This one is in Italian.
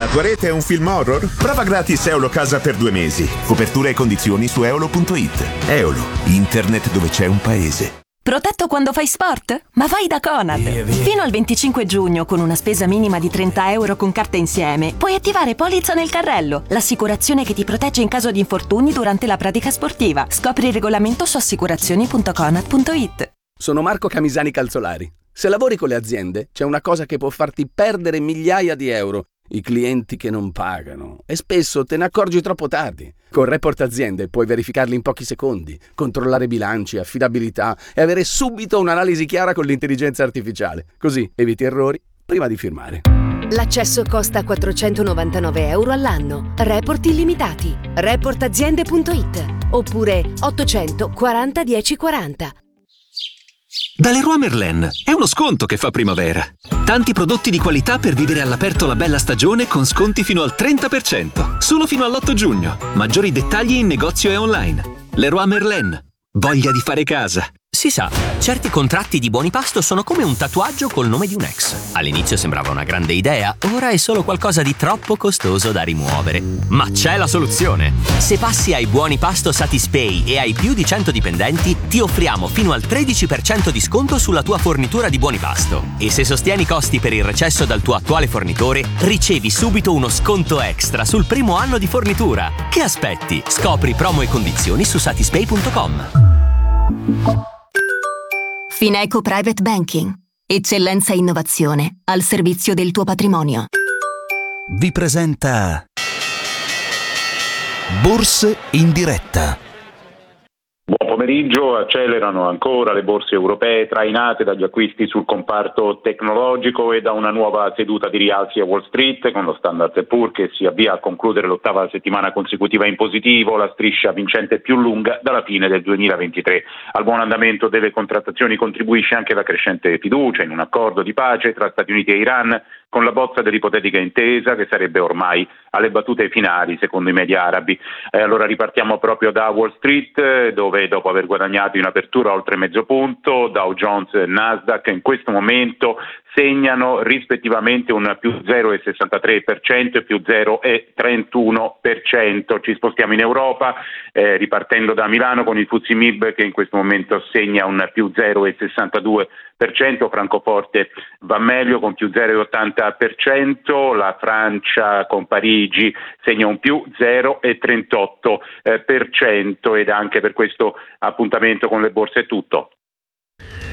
tua rete è un film horror? Prova gratis Eolo Casa per 2 mesi. Copertura e condizioni su eolo.it. Eolo, internet dove c'è un paese. Protetto quando fai sport? Ma vai da Conad! Fino al 25 giugno, con una spesa minima di 30 euro con carta insieme, puoi attivare Polizza nel carrello, l'assicurazione che ti protegge in caso di infortuni durante la pratica sportiva. Scopri il regolamento su assicurazioni.conad.it. Sono Marco Camisani Calzolari. Se lavori con le aziende, c'è una cosa che può farti perdere migliaia di euro: i clienti che non pagano. E spesso te ne accorgi troppo tardi. Con Report Aziende puoi verificarli in pochi secondi, controllare bilanci, affidabilità e avere subito un'analisi chiara con l'intelligenza artificiale. Così eviti errori prima di firmare. L'accesso costa 499 euro all'anno. Report illimitati. Reportaziende.it oppure 840 1040. Da Leroy Merlin è uno sconto che fa primavera. Tanti prodotti di qualità per vivere all'aperto la bella stagione con sconti fino al 30%. Solo fino all'8 giugno. Maggiori dettagli in negozio e online. Leroy Merlin. Voglia di fare casa. Si sa, certi contratti di Buonipasto sono come un tatuaggio col nome di un ex. All'inizio sembrava una grande idea, ora è solo qualcosa di troppo costoso da rimuovere. Ma c'è la soluzione! Se passi ai Buonipasto Satispay e hai più di 100 dipendenti, ti offriamo fino al 13% di sconto sulla tua fornitura di Buonipasto. E se sostieni i costi per il recesso dal tuo attuale fornitore, ricevi subito uno sconto extra sul primo anno di fornitura. Che aspetti? Scopri promo e condizioni su satispay.com. Fineco Private Banking. Eccellenza e innovazione al servizio del tuo patrimonio. Vi presenta Borse in diretta. Buon pomeriggio. Accelerano ancora le borse europee, trainate dagli acquisti sul comparto tecnologico e da una nuova seduta di rialzi a Wall Street, con lo Standard & Poor's che si avvia a concludere l'8ª settimana consecutiva in positivo, la striscia vincente più lunga dalla fine del 2023. Al buon andamento delle contrattazioni contribuisce anche la crescente fiducia in un accordo di pace tra Stati Uniti e Iran, con la bozza dell'ipotetica intesa che sarebbe ormai alle battute finali secondo i media arabi. Allora ripartiamo proprio da Wall Street, dove dopo aver guadagnato in apertura oltre mezzo punto, Dow Jones e Nasdaq in questo momento segnano rispettivamente un più 0,63% e più 0,31%. Ci spostiamo in Europa, ripartendo da Milano con il FTSE MIB che in questo momento segna un più 0,62%, Francoforte va meglio con più 0,80%, la Francia con Parigi segna un più 0,38% ed anche per questo appuntamento con le borse è tutto.